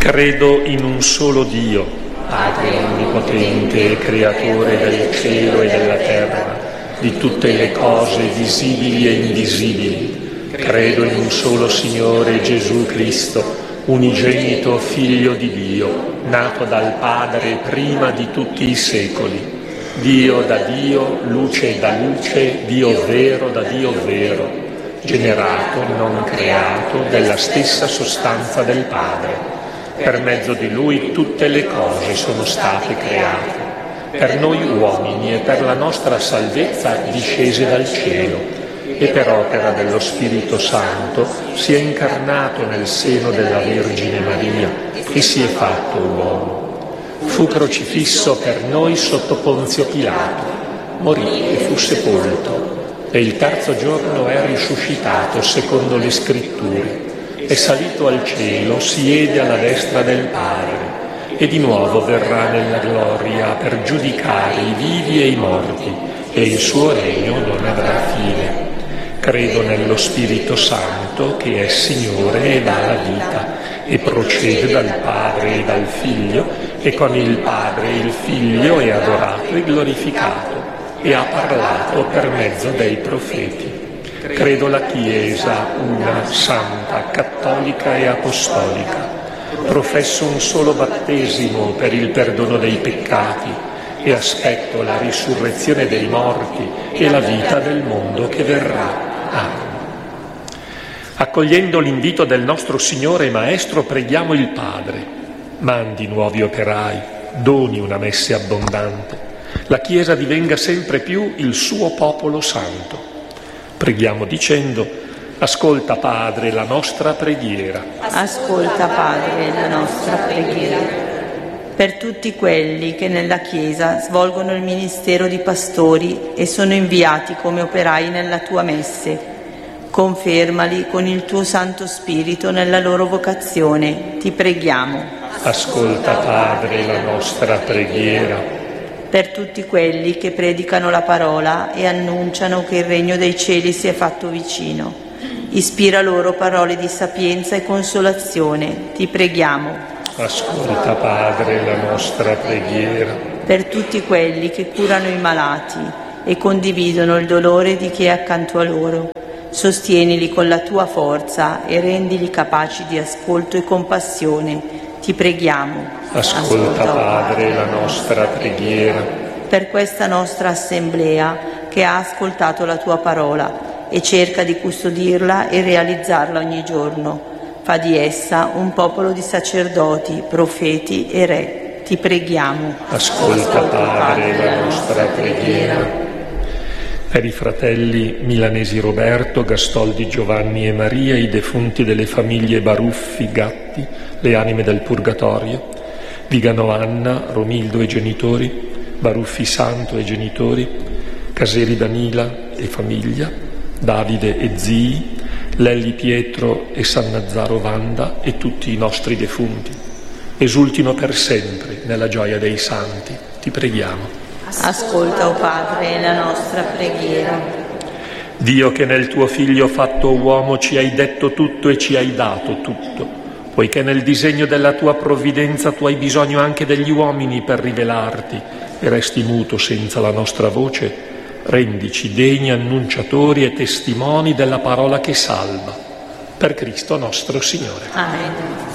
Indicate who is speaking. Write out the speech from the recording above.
Speaker 1: Credo in un solo Dio, Padre onnipotente e creatore del cielo e della terra, di tutte le cose visibili e invisibili. Credo in un solo Signore Gesù Cristo, unigenito Figlio di Dio, nato dal Padre prima di tutti i secoli. Dio da Dio, luce da luce, Dio vero da Dio vero, generato, non creato, della stessa sostanza del Padre. Per mezzo di Lui tutte le cose sono state create. Per noi uomini e per la nostra salvezza discese dal cielo, e per opera dello Spirito Santo si è incarnato nel seno della Vergine Maria e si è fatto uomo. Fu crocifisso per noi sotto Ponzio Pilato, morì e fu sepolto, e il terzo giorno è risuscitato secondo le Scritture. È salito al cielo, siede alla destra del Padre e di nuovo verrà nella gloria per giudicare i vivi e i morti, e il suo regno non avrà fine. Credo nello Spirito Santo, che è Signore e dà la vita, e procede dal Padre e dal Figlio, e con il Padre e il Figlio è adorato e glorificato, e ha parlato per mezzo dei profeti. Credo la Chiesa, una, santa, cattolica e apostolica. Professo un solo battesimo per il perdono dei peccati e aspetto la risurrezione dei morti e la vita del mondo che verrà. Amen. Accogliendo l'invito del nostro Signore e Maestro, preghiamo il Padre. Mandi nuovi operai, doni una messe abbondante. La Chiesa divenga sempre più il suo popolo santo. Preghiamo dicendo: ascolta, Padre, la nostra preghiera.
Speaker 2: Ascolta, Padre, la nostra preghiera. Per tutti quelli che nella Chiesa svolgono il ministero di pastori e sono inviati come operai nella tua messe, confermali con il tuo Santo Spirito nella loro vocazione, ti preghiamo.
Speaker 1: Ascolta, Padre, la nostra preghiera.
Speaker 2: Per tutti quelli che predicano la parola e annunciano che il regno dei cieli si è fatto vicino, ispira loro parole di sapienza e consolazione, ti preghiamo.
Speaker 1: Ascolta, Padre, la nostra preghiera.
Speaker 2: Per tutti quelli che curano i malati e condividono il dolore di chi è accanto a loro, sostienili con la tua forza e rendili capaci di ascolto e compassione, ti preghiamo.
Speaker 1: Ascolta, Padre, la nostra preghiera.
Speaker 2: Per questa nostra assemblea che ha ascoltato la tua parola e cerca di custodirla e realizzarla ogni giorno, fa di essa un popolo di sacerdoti, profeti e re. Ti preghiamo.
Speaker 1: Ascolta, Padre, la nostra preghiera. Per i fratelli milanesi Roberto, Gastoldi, Giovanni e Maria, i defunti delle famiglie Baruffi, Gatti, le anime del Purgatorio, Vigano Anna, Romildo e genitori, Baruffi Santo e genitori, Caseri Danila e famiglia, Davide e zii, Lelli Pietro e Sannazzaro Vanda e tutti i nostri defunti. Esultino per sempre nella gioia dei santi. Ti preghiamo.
Speaker 2: Ascolta, o Padre, la nostra preghiera.
Speaker 1: Dio, che nel tuo Figlio fatto uomo ci hai detto tutto e ci hai dato tutto, poiché nel disegno della tua provvidenza tu hai bisogno anche degli uomini per rivelarti e resti muto senza la nostra voce, rendici degni annunciatori e testimoni della parola che salva. Per Cristo nostro Signore.
Speaker 2: Amen.